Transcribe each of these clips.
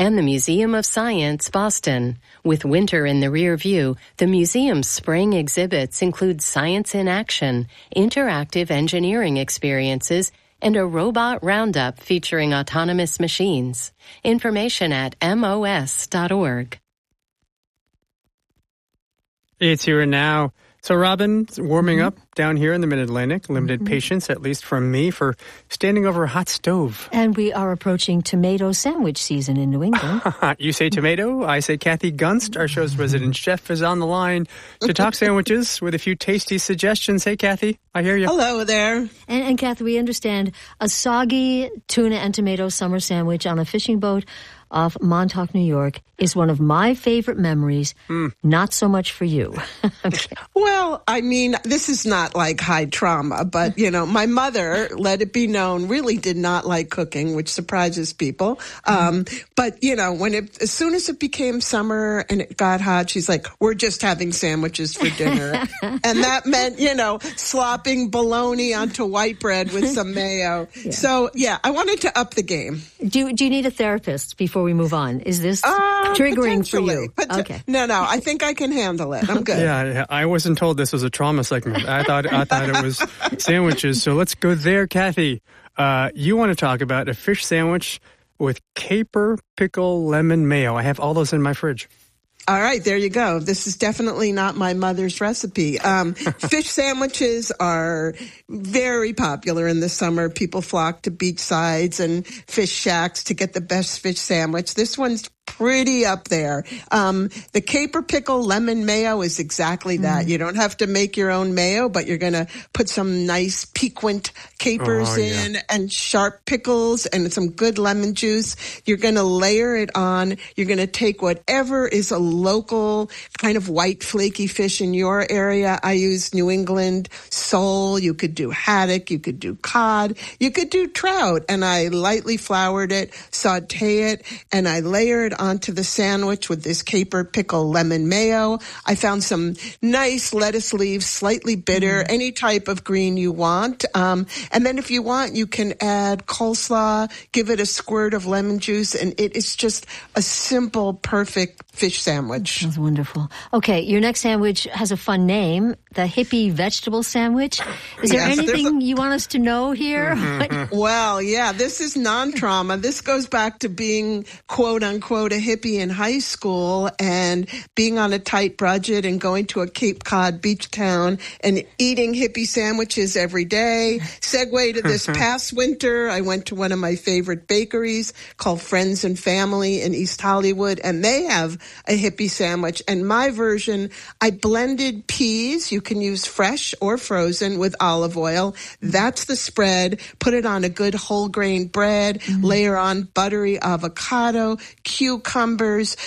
and the Museum of Science, Boston. With winter in the rear view, the museum's spring exhibits include science in action, interactive engineering experiences, and a robot roundup featuring autonomous machines. Information at mos.org. It's here and now. So, Robin, warming up down here in the Mid-Atlantic. Limited patience, at least from me, for standing over a hot stove. And we are approaching tomato sandwich season in New England. You say tomato, I say Kathy Gunst. Our show's resident chef is on the line to talk sandwiches with a few tasty suggestions. Hey, Kathy, I hear you. Hello there. And Kathy, we understand a soggy tuna and tomato summer sandwich on a fishing boat off Montauk, New York, is one of my favorite memories. Not so much for you. Okay. Well, I mean, this is not like high trauma, but, my mother, let it be known, really did not like cooking, which surprises people. But, as soon as it became summer and it got hot, she's like, we're just having sandwiches for dinner. And that meant, slopping bologna onto white bread with some mayo. Yeah. So, I wanted to up the game. Do you need a therapist before we move on? Is this triggering for you? Okay. No, I think I can handle it. I'm good. Yeah, I wasn't told this was a trauma segment. I thought it was sandwiches. So let's go there, Kathy. You want to talk about a fish sandwich with caper, pickle, lemon, mayo. I have all those in my fridge. All right, there you go. This is definitely not my mother's recipe. Fish sandwiches are very popular in the summer. People flock to beach sides and fish shacks to get the best fish sandwich. This one's pretty up there. The caper, pickle, lemon, mayo is exactly that. You don't have to make your own mayo, but you're going to put some nice piquant capers in and sharp pickles and some good lemon juice. You're going to layer it on. You're going to take whatever is a local kind of white flaky fish in your area. I use New England sole. You could do haddock. You could do cod. You could do trout. And I lightly floured it, saute it, and I layer it onto the sandwich with this caper, pickle, lemon, mayo. I found some nice lettuce leaves, slightly bitter, any type of green you want. And then if you want, you can add coleslaw, give it a squirt of lemon juice, and it is just a simple, perfect fish sandwich. That's wonderful. Okay, your next sandwich has a fun name, the hippie vegetable sandwich. Is there anything you want us to know here? Well, this is non-trauma. This goes back to being, quote unquote, a hippie in high school and being on a tight budget and going to a Cape Cod beach town and eating hippie sandwiches every day. Segue to this past winter, I went to one of my favorite bakeries called Friends and Family in East Hollywood, and they have a hippie sandwich. And my version, I blended peas, you can use fresh or frozen, with olive oil. That's the spread. Put it on a good whole grain bread, layer on buttery avocado, cucumbers,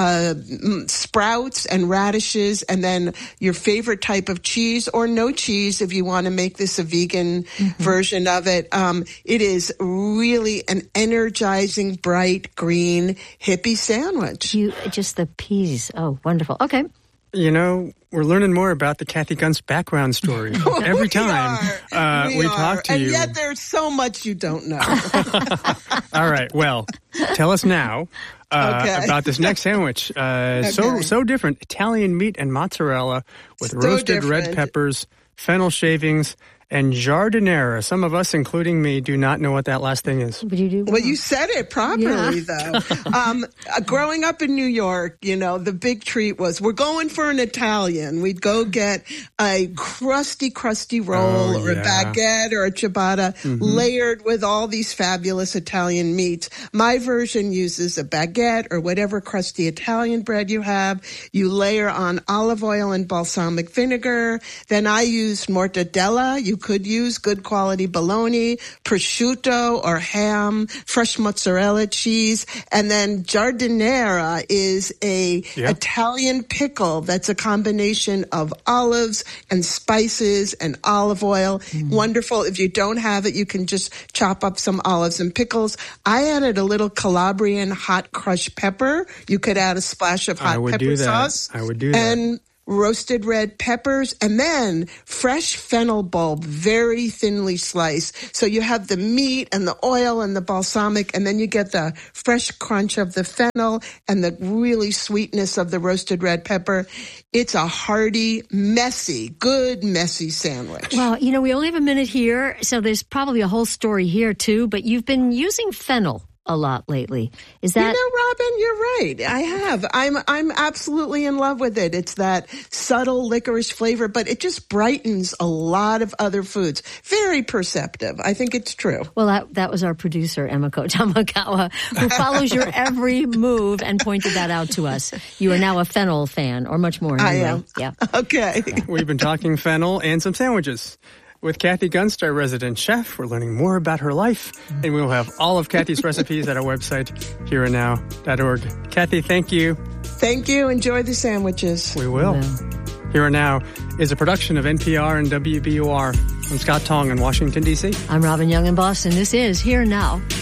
sprouts and radishes, and then your favorite type of cheese or no cheese if you want to make this a vegan version of it. It is really an energizing, bright green hippie sandwich. Just the peas. Oh, wonderful. Okay. We're learning more about the Kathy Gunst background story every time we talk to you. And yet there's so much you don't know. All right. Well, tell us now about this next sandwich. So different. Italian meat and mozzarella with roasted red peppers, fennel shavings, and giardiniera. Some of us, including me, do not know what that last thing is. But you do. Well, you said it properly, though. Growing up in New York, the big treat was we're going for an Italian. We'd go get a crusty roll or a baguette or a ciabatta layered with all these fabulous Italian meats. My version uses a baguette or whatever crusty Italian bread you have. You layer on olive oil and balsamic vinegar. Then I used mortadella. You could use good quality bologna, prosciutto or ham, fresh mozzarella cheese, and then giardiniera is a Italian pickle that's a combination of olives and spices and olive oil. Wonderful. If you don't have it, you can just chop up some olives and pickles. I added a little Calabrian hot crushed pepper. You could add a splash of hot pepper sauce. I would do that. And roasted red peppers, and then fresh fennel bulb, very thinly sliced. So you have the meat and the oil and the balsamic, and then you get the fresh crunch of the fennel and the really sweetness of the roasted red pepper. It's a hearty, messy sandwich. Well, we only have a minute here, so there's probably a whole story here too, but you've been using fennel a lot lately. Is that... Robin, you're right. I have. I'm absolutely in love with it. It's that subtle licorice flavor, but it just brightens a lot of other foods. Very perceptive. I think it's true. Well, that was our producer, Emiko Tamagawa, who follows your every move and pointed that out to us. You are now a fennel fan, or much more. Anyway. I am. Yeah. Okay. Yeah. We've been talking fennel and some sandwiches. With Kathy Gunst, our resident chef, we're learning more about her life, and we will have all of Kathy's recipes at our website, hereandnow.org. Kathy, thank you. Thank you. Enjoy the sandwiches. We will. Here and Now is a production of NPR and WBUR. I'm Scott Tong in Washington, D.C. I'm Robin Young in Boston. This is Here and Now.